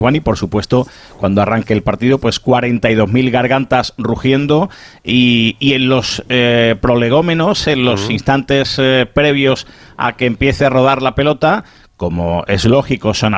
Juan, y por supuesto cuando arranque el partido pues 42.000 gargantas rugiendo y en los prolegómenos, en los instantes previos a que empiece a rodar la pelota, como es lógico, son